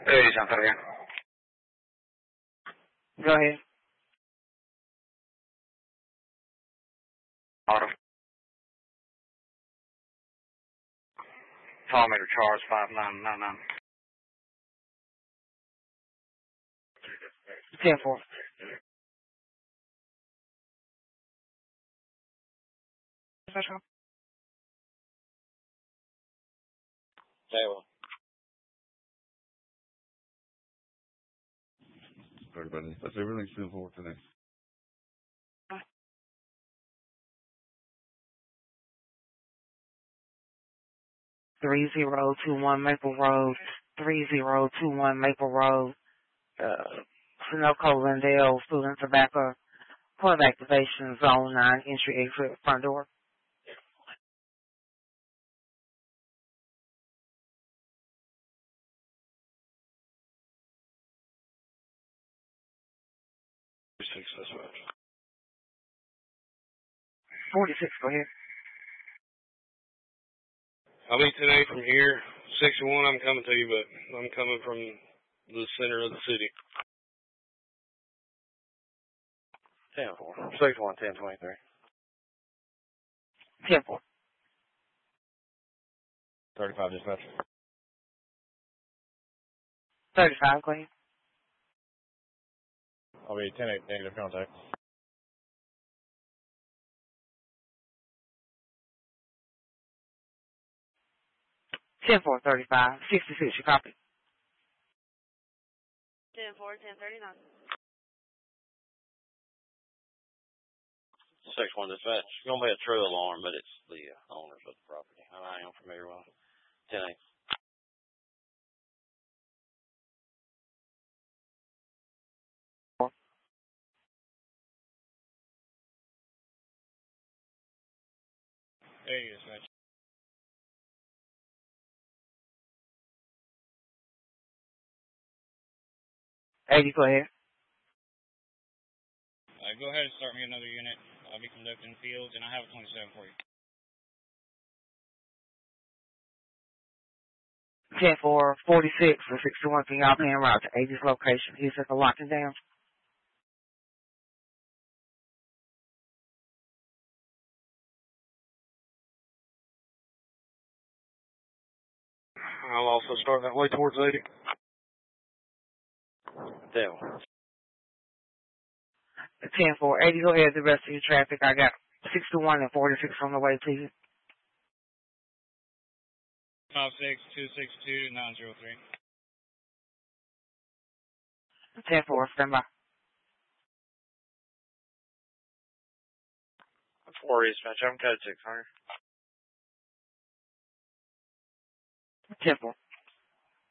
Hey, Santa again. Go ahead. Auto. Kilometer charge 5999. 10-4. Taylor. Sorry, buddy. That's everything's still for today. Three 3021 Maple Road. 3021 Maple Road. Sunoco Lindell, Student Tobacco. Point of activation, Zone 9, entry exit, front door. That's right. 46, go ahead. I'll be today from here. 61, I'm coming to you, but I'm coming from the center of the city. 10-4. 61, 1023. 10-4. 35 dispatch. 35, go ahead. I'll be 10-8, negative contact. Ten 435. 66, you copy. 10-4, 1039. 61 dispatch. It's going to be a true alarm, but it's the owners of the property. I am familiar with it. 10-8. Hey, dispatch. Eddie, go ahead. Go ahead and start me another unit. I'll be conducting fields, and I have a 27 for you. 10-4, 46 for 61 from y'all paying route to 80's location. He's at the locking down. I'll also start that way towards 80. 10-4. 10-4, 80, go ahead. The rest of your traffic, I got 61 and 46 on the way to you. 56-262-903. 10-4, stand by. 4 dispatch. I'm code 600. 10-4.